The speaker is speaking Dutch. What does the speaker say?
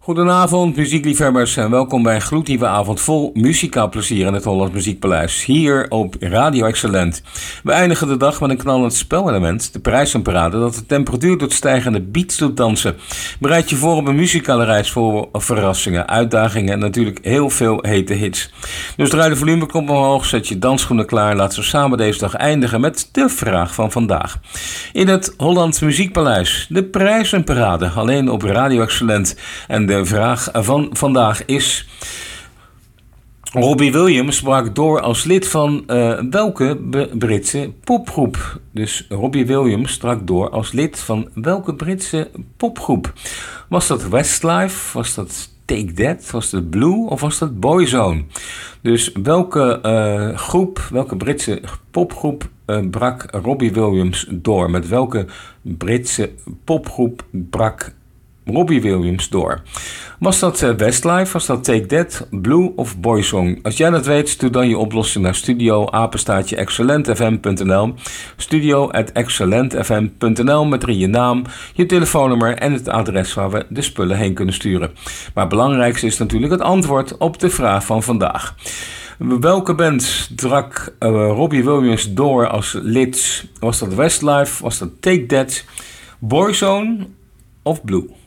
Goedenavond muziekliefhebbers en welkom bij een gloednieuwe avond vol muzikaal plezier in het Hollands Muziekpaleis, hier op Radio Excellent. We eindigen de dag met een knallend spelelement, de prijzenparade, dat de temperatuur doet stijgen en de beats doet dansen. Bereid je voor op een muzikale reis vol verrassingen, uitdagingen en natuurlijk heel veel hete hits. Dus draai de volumeknop omhoog, zet je dansschoenen klaar en laten we samen deze dag eindigen met de vraag van vandaag. In het Hollands Muziekpaleis, de prijzenparade, alleen op Radio Excellent. En de vraag van vandaag is: Robbie Williams brak door als lid van welke Britse popgroep? Dus Robbie Williams brak door als lid van welke Britse popgroep? Was dat Westlife? Was dat Take That? Was dat Blue? Of was dat Boyzone? Dus welke Britse popgroep brak Robbie Williams door? Met welke Britse popgroep brak Robbie Williams door? Was dat Westlife, was dat Take That, Blue of Boyzone? Als jij dat weet, stuur dan je oplossing naar studio@excellentfm.nl, studio@excellentfm.nl met erin je naam, je telefoonnummer en het adres waar we de spullen heen kunnen sturen. Maar het belangrijkste is natuurlijk het antwoord op de vraag van vandaag. Welke band drak Robbie Williams door als lid? Was dat Westlife, was dat Take That, Boyzone of Blue?